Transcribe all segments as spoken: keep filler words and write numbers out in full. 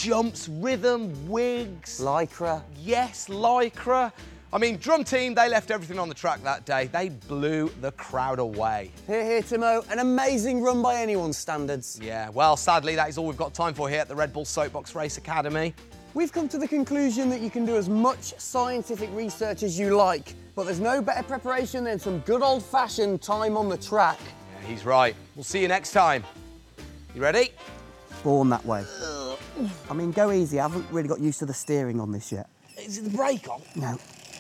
jumps, rhythm, wigs. Lycra. Yes, Lycra. I mean, drum team, they left everything on the track that day. They blew the crowd away. Here, here, Timo. An amazing run by anyone's standards. Yeah, well, sadly, that is all we've got time for here at the Red Bull Soapbox Race Academy. We've come to the conclusion that you can do as much scientific research as you like, but there's no better preparation than some good old-fashioned time on the track. Yeah, he's right. We'll see you next time. You ready? Born that way. I mean, go easy. I haven't really got used to the steering on this yet. Is it the brake on? No.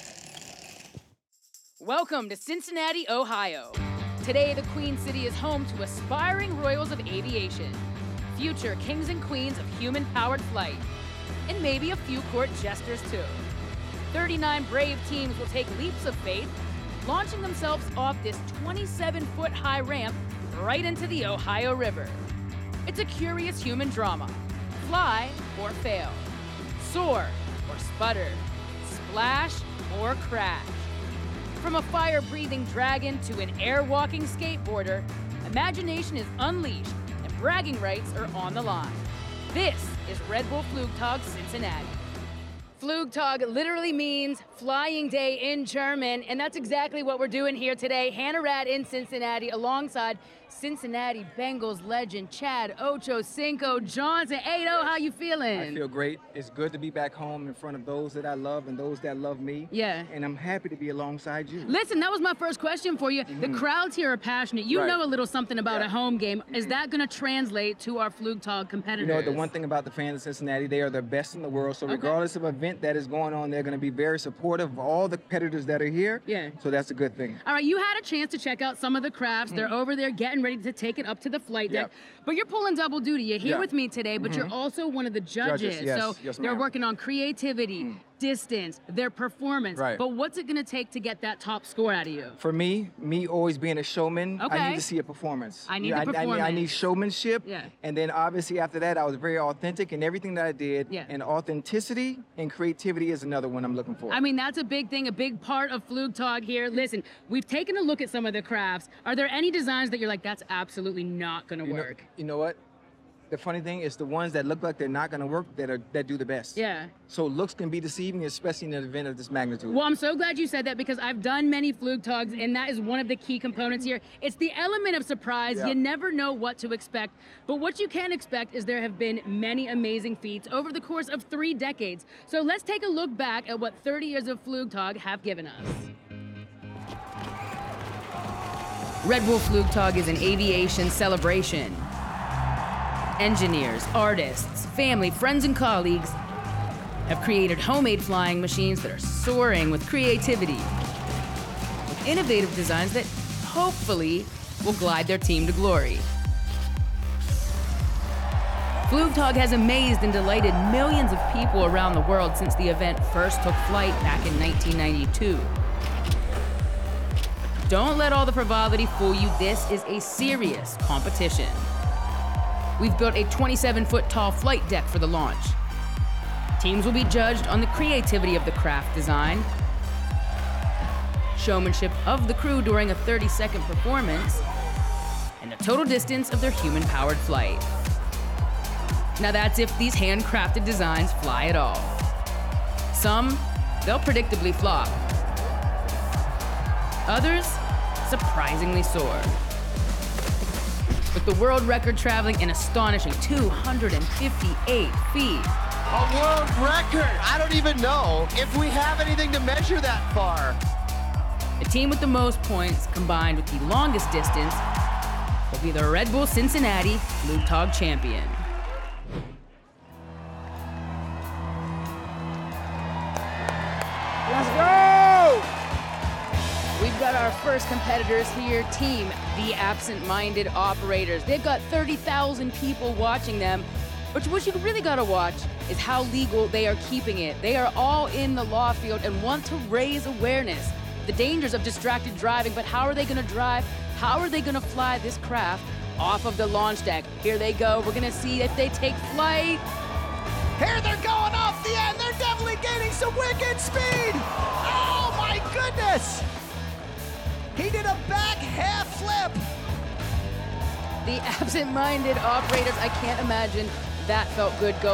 Welcome to Cincinnati, Ohio. Today, the Queen City is home to aspiring royals of aviation, future kings and queens of human-powered flight, and maybe a few court jesters too. thirty-nine brave teams will take leaps of faith, launching themselves off this twenty-seven foot high ramp right into the Ohio River. It's a curious human drama. Fly or fail. Soar or sputter. Splash or crash. From a fire-breathing dragon to an air-walking skateboarder, imagination is unleashed and bragging rights are on the line. This is Red Bull Flugtag Cincinnati. Flugtag literally means flying day in German, and that's exactly what we're doing here today. Hannah Rad in Cincinnati alongside Cincinnati Bengals legend Chad Ochocinco Johnson. Hey, oh, how you feeling? I feel great. It's good to be back home in front of those that I love and those that love me. Yeah. And I'm happy to be alongside you. Listen, that was my first question for you. Mm-hmm. The crowds here are passionate. You right. know a little something about yeah. a home game. Mm-hmm. Is that going to translate to our Flugtag competitors? You know, the one thing about the fans of Cincinnati, they are the best in the world. So regardless okay. of event that is going on, they're going to be very supportive of all the competitors that are here. Yeah. So that's a good thing. All right, you had a chance to check out some of the crafts. Mm-hmm. They're over there getting ready to take it up to the flight deck. Yep. But you're pulling double duty. You're here yep. with me today, but mm-hmm. you're also one of the judges. judges yes. So yes, they're working on creativity, mm. distance, their performance. Right. But what's it going to take to get that top score out of you? For me, me always being a showman, okay. I need to see a performance. I need yeah, the performance. I, I, need, I need showmanship. Yeah. And then obviously after that, I was very authentic in everything that I did. Yeah. And authenticity and creativity is another one I'm looking for. I mean, that's a big thing, a big part of Flugtag here. Listen, we've taken a look at some of the crafts. Are there any designs that you're like, that's absolutely not going to work? Know, you know what? The funny thing is the ones that look like they're not going to work that are that do the best. Yeah. So looks can be deceiving, especially in an event of this magnitude. Well, I'm so glad you said that because I've done many Flugtags, and that is one of the key components here. It's the element of surprise. Yeah. You never know what to expect. But what you can expect is there have been many amazing feats over the course of three decades. So let's take a look back at what thirty years of Flugtag have given us. Red Bull Flugtag is an aviation celebration. Engineers, artists, family, friends, and colleagues have created homemade flying machines that are soaring with creativity, with innovative designs that hopefully will glide their team to glory. Flugtag has amazed and delighted millions of people around the world since the event first took flight back in nineteen ninety-two. Don't let all the frivolity fool you. This is a serious competition. We've built a twenty-seven foot tall flight deck for the launch. Teams will be judged on the creativity of the craft design, showmanship of the crew during a thirty second performance, and the total distance of their human-powered flight. Now that's if these handcrafted designs fly at all. Some, they'll predictably flop. Others, surprisingly soar. With the world record traveling an astonishing two hundred fifty-eight feet. A world record! I don't even know if we have anything to measure that far. The team with the most points, combined with the longest distance, will be the Red Bull Cincinnati Flugtag champion. Let's go! We've got our first competitors here, team The Absent-Minded Operators. They've got thirty thousand people watching them, but what you really gotta watch is how legal they are keeping it. They are all in the law field and want to raise awareness, the dangers of distracted driving, but how are they gonna drive? How are they gonna fly this craft off of the launch deck? Here they go, we're gonna see if they take flight. Here they're going off the end, they're definitely gaining some wicked speed! Oh my goodness! He did a back half flip. The Absent-Minded Operators, I can't imagine that felt good going.